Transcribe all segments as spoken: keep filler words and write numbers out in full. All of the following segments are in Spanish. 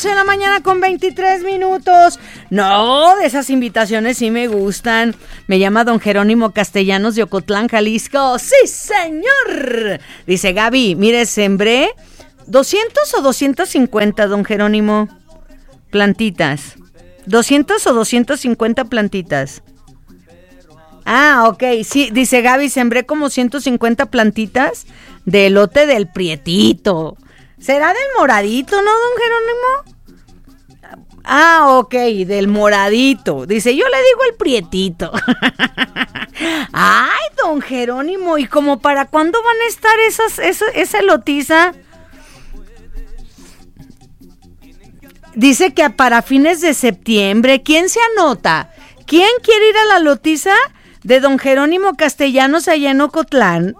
de la mañana con veintitrés minutos. No, de esas invitaciones sí me gustan. Me llama don Jerónimo Castellanos de Ocotlán, Jalisco. ¡Sí, señor! Dice Gaby, mire, sembré doscientos o doscientos cincuenta, don Jerónimo, plantitas. ¿doscientos o doscientos cincuenta plantitas? Ah, ok, sí, dice Gaby, sembré como ciento cincuenta plantitas de elote del prietito. ¿Será del moradito, no, don Jerónimo? Ah, ok, del moradito. Dice, yo le digo el prietito. Ay, don Jerónimo, ¿y como para cuándo van a estar esas, esa, esa elotiza? Dice que para fines de septiembre. ¿Quién se anota? ¿Quién quiere ir a la lotiza de don Jerónimo Castellanos allá en Ocotlán?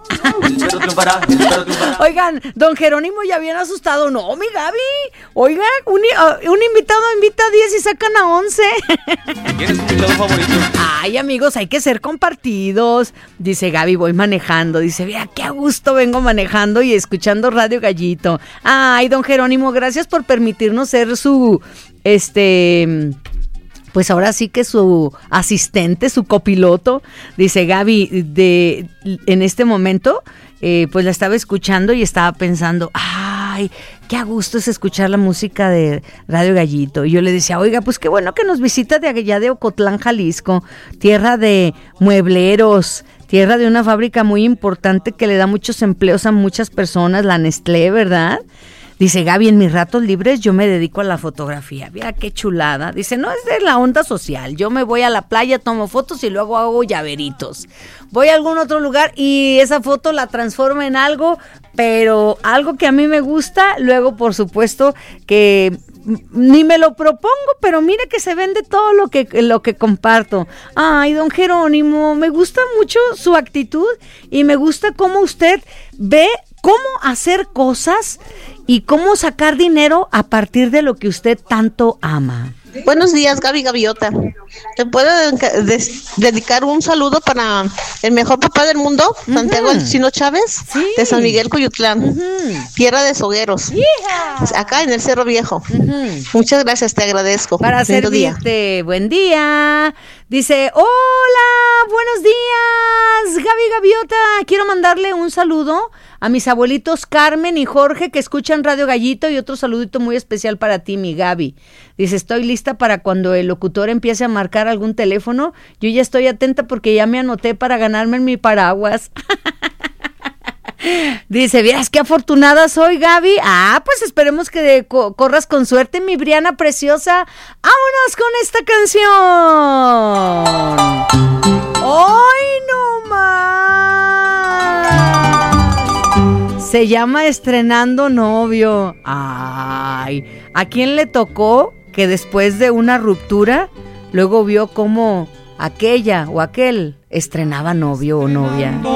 Oigan, don Jerónimo ya bien asustado. No, mi Gaby. Oiga, un, uh, un invitado invita a diez y sacan a once. ¿Quién es tu invitado favorito? Ay, amigos, hay que ser compartidos. Dice Gaby, voy manejando. Dice, vea, qué a gusto vengo manejando y escuchando Radio Gallito. Ay, don Jerónimo, gracias por permitirnos ser su, este... pues ahora sí que su asistente, su copiloto. Dice Gaby, de, en este momento, eh, pues la estaba escuchando y estaba pensando, ay, qué a gusto es escuchar la música de Radio Gallito. Y yo le decía, oiga, pues qué bueno que nos visita de allá de Ocotlán, Jalisco, tierra de muebleros, tierra de una fábrica muy importante que le da muchos empleos a muchas personas, la Nestlé, ¿verdad? Dice Gaby, en mis ratos libres yo me dedico a la fotografía. Mira qué chulada. Dice, no es de la onda social. Yo me voy a la playa, tomo fotos y luego hago llaveritos. Voy a algún otro lugar y esa foto la transformo en algo, pero algo que a mí me gusta. Luego, por supuesto, que ni me lo propongo, pero mire que se vende todo lo que, lo que comparto. Ay, don Jerónimo, me gusta mucho su actitud y me gusta cómo usted ve cómo hacer cosas y cómo sacar dinero a partir de lo que usted tanto ama. Buenos días, Gaby Gaviota. ¿Te puedo des- dedicar un saludo para el mejor papá del mundo, uh-huh. Santiago Alcino Chávez, sí. De San Miguel Coyutlán, uh-huh. Tierra de Sogueros, yeah. Acá en el Cerro Viejo. Uh-huh. Muchas gracias, te agradezco. Para servirte, día. Buen día. Dice, hola, buenos días, Gaby Gaviota. Quiero mandarle un saludo a mis abuelitos Carmen y Jorge que escuchan Radio Gallito y otro saludito muy especial para ti, mi Gaby. Dice, estoy lista para cuando el locutor empiece a marcar algún teléfono. Yo ya estoy atenta porque ya me anoté para ganarme en mi paraguas. Dice, vieras qué afortunada soy, Gaby. Ah, pues esperemos que de, co- corras con suerte, mi Briana preciosa. ¡Vámonos con esta canción! ¡Ay, no más! Se llama Estrenando Novio. Ay, ¿a quién le tocó que después de una ruptura luego vio cómo aquella o aquel estrenaba novio o novia?